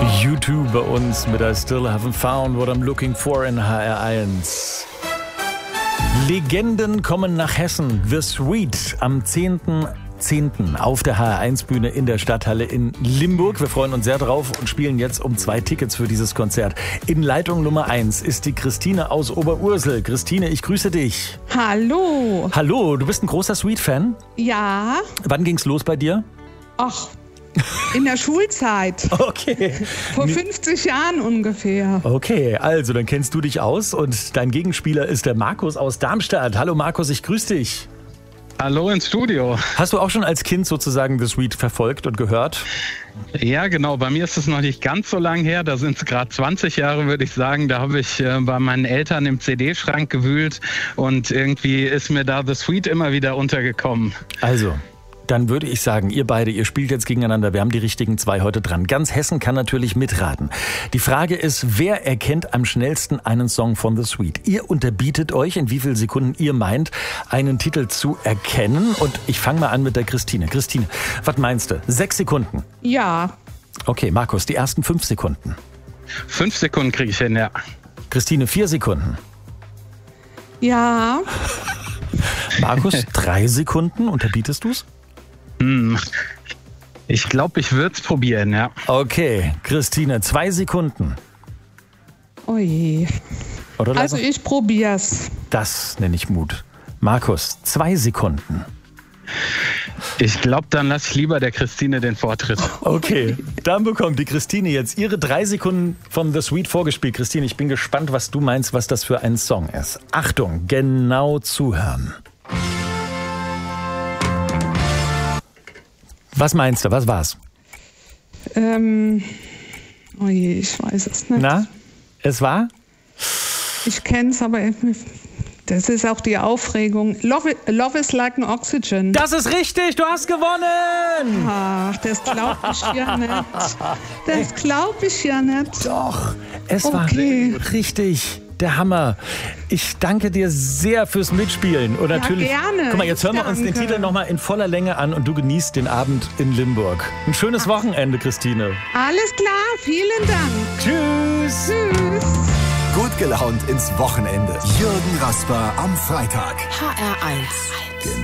U2 bei uns mit I Still Haven't Found What I'm Looking For in HR1. Legenden kommen nach Hessen. The Sweet am 10.10. auf der HR1-Bühne in der Stadthalle in Limburg. Wir freuen uns sehr drauf und spielen jetzt um 2 Tickets für dieses Konzert. In Leitung Nummer 1 ist die Christine aus Oberursel. Christine, ich grüße dich. Hallo. Hallo, du bist ein großer Sweet-Fan? Ja. Wann ging's los bei dir? Ach, in der Schulzeit. Okay. Vor 50 Jahren ungefähr. Okay, also dann kennst du dich aus und dein Gegenspieler ist der Markus aus Darmstadt. Hallo Markus, ich grüße dich. Hallo ins Studio. Hast du auch schon als Kind sozusagen The Sweet verfolgt und gehört? Ja, genau. Bei mir ist es noch nicht ganz so lang her. Da sind es gerade 20 Jahre, würde ich sagen. Da habe ich bei meinen Eltern im CD-Schrank gewühlt und irgendwie ist mir da The Sweet immer wieder untergekommen. Also, dann würde ich sagen, ihr beide, ihr spielt jetzt gegeneinander. Wir haben die richtigen 2 heute dran. Ganz Hessen kann natürlich mitraten. Die Frage ist, wer erkennt am schnellsten einen Song von The Sweet? Ihr unterbietet euch, in wie vielen Sekunden ihr meint, einen Titel zu erkennen. Und ich fange mal an mit der Christine. Christine, was meinst du? 6 Sekunden? Ja. Okay, Markus, die ersten 5 Sekunden. 5 Sekunden kriege ich hin, ja. Christine, 4 Sekunden. Ja. Markus, 3 Sekunden. Unterbietest du's? Ich glaube, ich würde es probieren, ja. Okay, Christine, 2 Sekunden. Oje. Oder Also ich probier's. Das nenne ich Mut. Markus, 2 Sekunden. Ich glaube, dann lasse ich lieber der Christine den Vortritt. Okay, dann bekommt die Christine jetzt ihre 3 Sekunden von The Sweet vorgespielt. Christine, ich bin gespannt, was du meinst, was das für ein Song ist. Achtung, genau zuhören. Was meinst du? Was war's? Oje, ich weiß es nicht. Na, es war? Ich kenn's, aber das ist auch die Aufregung. Love is like an oxygen. Das ist richtig, du hast gewonnen! Ach, das glaub ich ja nicht. Das glaub ich ja nicht. Doch, es war richtig. Der Hammer. Ich danke dir sehr fürs Mitspielen. Und natürlich, gerne. Guck mal, jetzt hören wir uns den Titel nochmal in voller Länge an und du genießt den Abend in Limburg. Ein schönes Wochenende, Christine. Alles klar, vielen Dank. Tschüss. Tschüss. Gut gelaunt ins Wochenende. Jürgen Rasper am Freitag. HR1.